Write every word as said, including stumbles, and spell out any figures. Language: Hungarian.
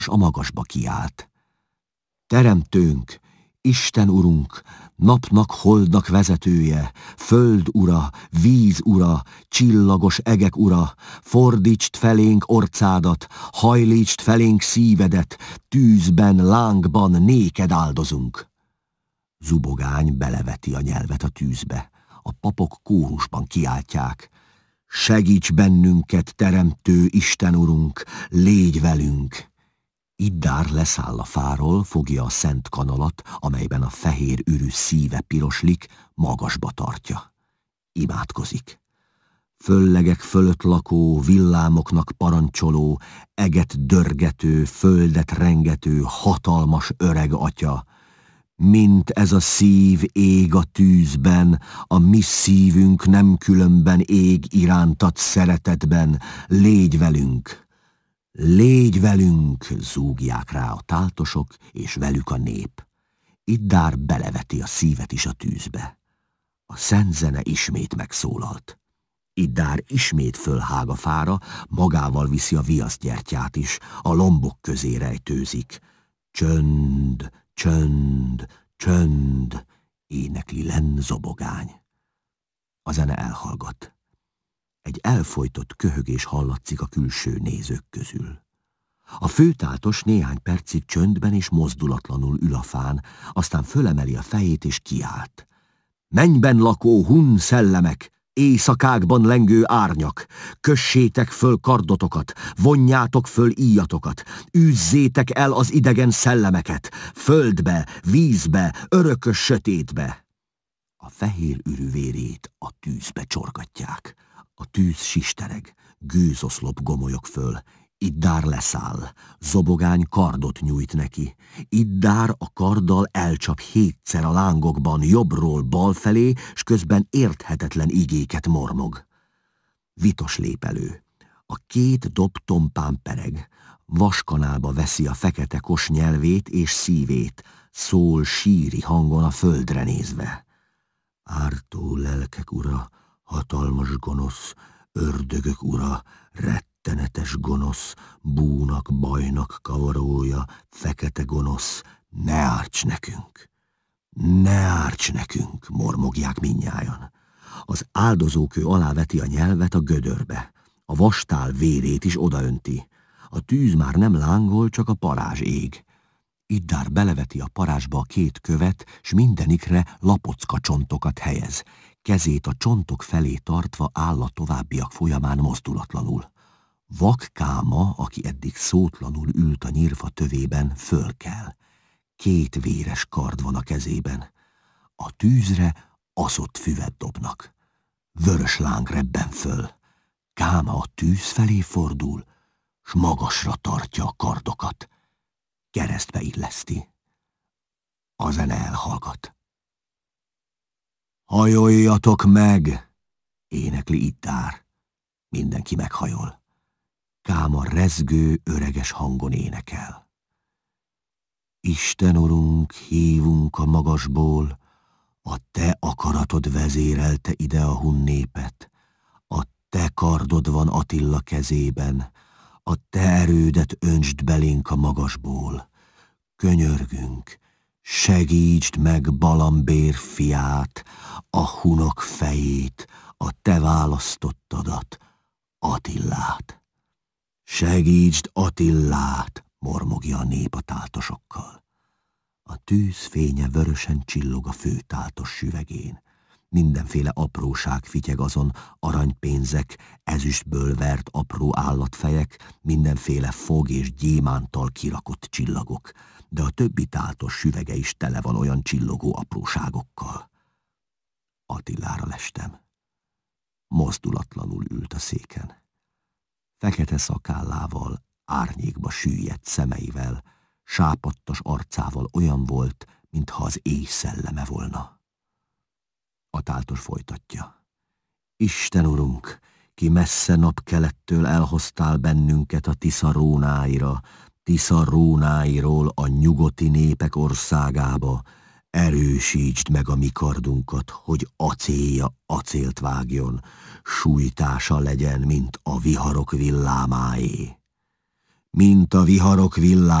s a magasba kiált. Teremtőnk, Isten Urunk, napnak, holdnak vezetője, föld ura, víz ura, csillagos egek ura, fordítsd felénk orcádat, hajlítsd felénk szívedet, tűzben, lángban néked áldozunk. Zubogány beleveti a nyelvet a tűzbe, a papok kórusban kiáltják. Segíts bennünket, teremtő Isten Urunk, légy velünk! Iddár leszáll a fáról, fogja a szent kanalat, amelyben a fehér ürű szíve piroslik, magasba tartja. Imádkozik. Föllegek fölött lakó, villámoknak parancsoló, eget dörgető, földet rengető, hatalmas öreg atya, mint ez a szív ég a tűzben, a mi szívünk nem különben ég irántad szeretetben, légy velünk! Légy velünk, zúgják rá a táltosok, és velük a nép. Iddár beleveti a szívet is a tűzbe. A szent zene ismét megszólalt. Iddár ismét fölhág a fára, magával viszi a viaszgyertyát is, a lombok közé rejtőzik. Csönd, csönd, csönd, énekli lenn Zobogány. A zene elhallgat. Egy elfojtott köhögés hallatszik a külső nézők közül. A főtáltos néhány percig csöndben és mozdulatlanul ül a fán, aztán fölemeli a fejét és kiált. Mennyben lakó hun szellemek, éjszakákban lengő árnyak, kössétek föl kardotokat, vonjátok föl íjatokat, űzzétek el az idegen szellemeket, földbe, vízbe, örökös sötétbe. A fehér ürű vérét a tűzbe csorgatják. A tűz sistereg, gőzoszlop gomolyog föl, Iddár leszáll, Zobogány kardot nyújt neki. Iddár a karddal elcsap hétszer a lángokban jobbról bal felé, s közben érthetetlen igéket mormog. Vitos lép elő. A két dob tompán pereg, vaskanálba veszi a fekete kos nyelvét és szívét, szól síri hangon a földre nézve. Ártó lelkek ura, hatalmas gonosz, ördögök ura, rettenetes gonosz, búnak, bajnak kavarója, fekete gonosz, ne árts nekünk! Ne árts nekünk, mormogják mindnyájan. Az áldozókő aláveti a nyelvet a gödörbe, a vastál vérét is odaönti. A tűz már nem lángol, csak a parázs ég. Iddár beleveti a parázsba a két követ, s mindenikre lapocka csontokat helyez. Kezét a csontok felé tartva áll a továbbiak folyamán mozdulatlanul. Vak Káma, aki eddig szótlanul ült a nyírfa tövében, fölkel. Két véres kard van a kezében. A tűzre aszott füvet dobnak. Vörös láng rebben föl. Káma a tűz felé fordul, s magasra tartja a kardokat. Keresztbe illeszti. A zene elhallgat. Hajoljatok meg! Énekli Iddár. Mindenki meghajol. Káma rezgő, öreges hangon énekel. Isten Urunk, hívunk a magasból, a te akaratod vezérelte ide a hun népet, a te kardod van Attila kezében, a te erődet öntsd belénk a magasból. Könyörgünk, segítsd meg Balambér fiát, a hunok fejét, a te választottadat, Attillát. Segítsd Attillát, mormogja a nép a táltosokkal. A tűz fénye vörösen csillog a főtáltos süvegén. Mindenféle apróság fityeg azon, aranypénzek, ezüstből vert apró állatfejek, mindenféle fog és gyémántal kirakott csillagok, de a többi táltos süvege is tele van olyan csillogó apróságokkal. Attilára lestem. Mozdulatlanul ült a széken. Fekete szakállával, árnyékba süllyedt szemeivel, sápadtas arcával olyan volt, mintha az éj szelleme volna. A táltos folytatja. Isten Urunk, ki messze napkelettől elhoztál bennünket a Tisza rónáira, Tisza rónáiról a nyugoti népek országába, erősítsd meg a mi kardunkat, hogy acélja acélt vágjon, sújtása legyen, mint a viharok villámáé. mint a viharok villám.